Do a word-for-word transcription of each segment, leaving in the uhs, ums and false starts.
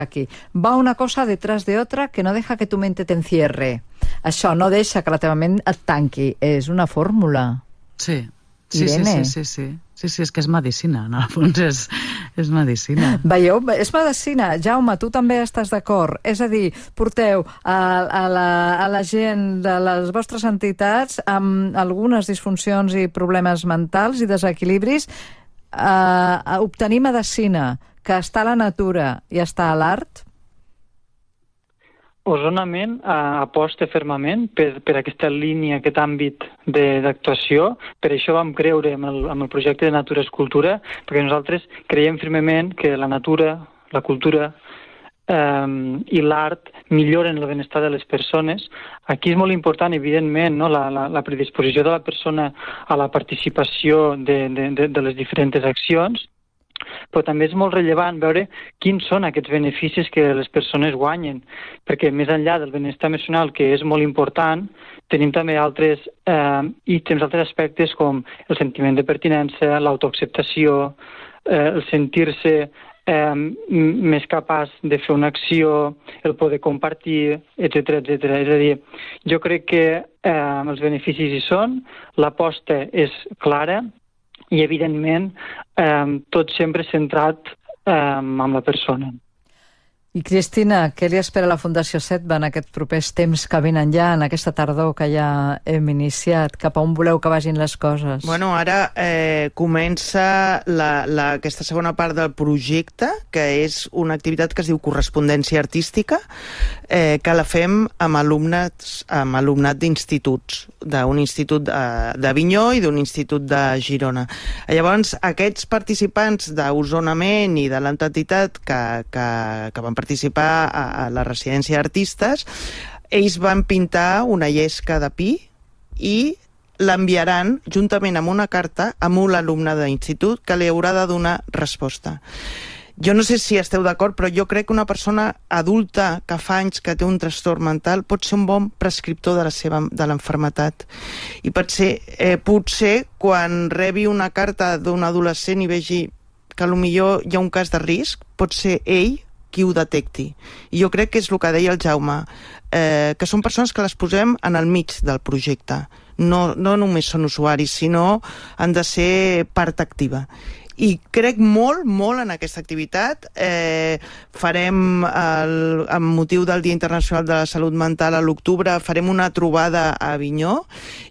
aquí. Va una cosa detrás de otra que no deja que tu mente t'encierre. Això no deixa que la teva ment et tanqui. És una fórmula. Sí. Sí, sí, sí, sí, sí. Sí, sí, és que és medicina, en el fons és, és medicina. Veieu? És medicina. Jaume, tu també estàs d'acord. És a dir, porteu a, a, la, a la gent de les vostres entitats amb algunes disfuncions i problemes mentals i desequilibris a, a obtenir medicina que està a la natura i està a l'art? Osonament eh, aposta fermament per, per aquesta línia, aquest àmbit d'actuació. Per això vam creure en el, en el projecte de Natura és Cultura, perquè nosaltres creiem firmement que la natura, la cultura eh, i l'art milloren el benestar de les persones. Aquí és molt important, evidentment, no? la, la, la predisposició de la persona a la participació de, de, de, de les diferents accions, però també és molt rellevant veure quins són aquests beneficis que les persones guanyen, perquè més enllà del benestar emocional, que és molt important, tenim també altres eh, ítems, altres aspectes com el sentiment de pertinença, l'autoacceptació, eh, el sentir-se eh, més capaç de fer una acció, el poder compartir, etcètera, etcètera. És a dir, jo crec que eh, els beneficis hi són, l'aposta és clara, i, evidentment, eh, tot sempre centrat eh, en la persona. I, Cristina, què li espera la Fundació SEDVA en aquests propers temps que venen ja, en aquesta tardor que ja hem iniciat? Cap a on voleu que vagin les coses? Bueno, ara eh, comença la, la, aquesta segona part del projecte, que és una activitat que es diu correspondència artística, eh, que la fem amb alumnes, amb alumnat d'instituts, d'un institut d'Avinyó i d'un institut de Girona. Llavors, aquests participants d'Osonament i de l'entitat que, que, que van participar a, a la residència d'artistes, ells van pintar una llesca de pi i l'enviaran juntament amb una carta a un alumne d'institut que li haurà de donar resposta. Jo no sé si esteu d'acord, però jo crec que una persona adulta que fa anys que té un trastorn mental pot ser un bon prescriptor de la seva de l'enfermetat. I pot ser, eh, potser quan rebi una carta d'un adolescent i vegi que potser hi ha un cas de risc, pot ser ell qui ho detecti. I jo crec que és el que deia el Jaume, eh, que són persones que les posem en el mig del projecte. No, no només són usuaris, sinó han de ser part activa. I crec molt, molt en aquesta activitat. Eh, farem, el, amb motiu del Dia Internacional de la Salut Mental a l'octubre, farem una trobada a Avinyó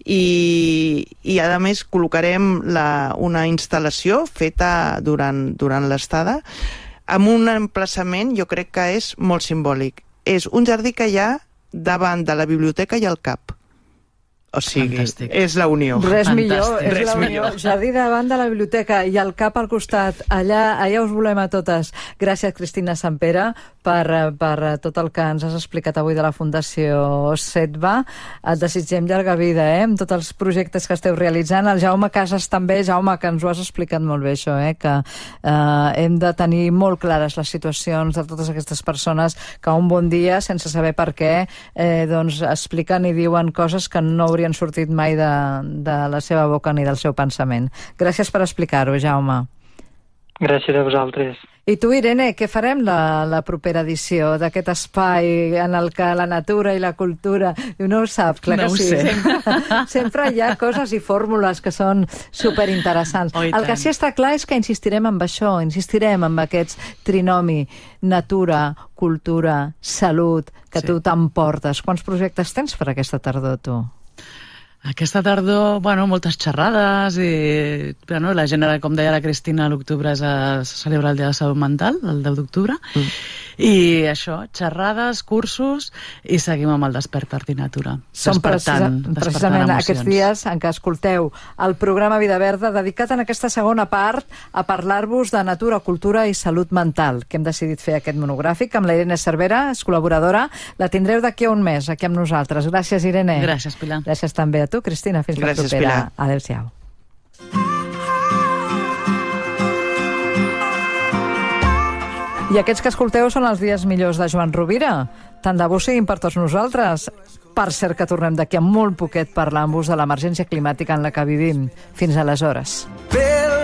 i, i a més, col·locarem la, una instal·lació feta durant, durant l'estada amb un emplaçament, jo crec que és molt simbòlic. És un jardí que hi ha davant de la biblioteca i el C A P. O sigui, fantàstic. És la unió. Res millor, és Res la unió. millor. Jardí davant de la biblioteca i el C A P al costat. Allà, allà us volem a totes. Gràcies, Cristina Sampere, per, per tot el que ens has explicat avui de la Fundació SEDVA. Et desitgem llarga vida, eh?, amb tots els projectes que esteu realitzant. El Jaume Casas també, Jaume, que ens ho has explicat molt bé, això, eh?, que eh, hem de tenir molt clares les situacions de totes aquestes persones que un bon dia, sense saber per què, eh, doncs expliquen i diuen coses que no haurien han sortit mai de, de la seva boca ni del seu pensament. Gràcies per explicar-ho, Jaume. Gràcies a vosaltres. I tu, Irene, què farem la, la propera edició d'aquest espai en el que la natura i la cultura... No ho sap, clar no que sí. Sé. Sempre, sempre hi ha coses i fórmules que són superinteressants. Oh, el que sí està clar és que insistirem en això, insistirem en aquests trinomi, natura, cultura, salut, que sí. Tu t'emportes. Quants projectes tens per aquesta tardor, tu? Aquesta tardor, bueno, moltes xerrades i, bueno, la gent, com deia la Cristina, a l'octubre es celebra el Dia de la Salut Mental, el deu d'octubre, mm. i això, xerrades, cursos, i seguim amb el Despertar i Natura. Són precisa, precisament aquests dies en què escolteu el programa Vida Verda dedicat en aquesta segona part a parlar-vos de natura, cultura i salut mental, que hem decidit fer aquest monogràfic amb la Irene Cervera, és col·laboradora. La tindreu d'aquí a un mes, aquí amb nosaltres. Gràcies, Irene. Gràcies, Pilar. Gràcies també a tu, Cristina. Fins la Gràcies, propera. Pilar. Adéu-siau. I aquests que escolteu són els dies millors de Joan Rovira. Tant de bo siguin per tots nosaltres. Per cert que tornem d'aquí a molt poquet parlant-vos de l'emergència climàtica en la que vivim. Fins aleshores.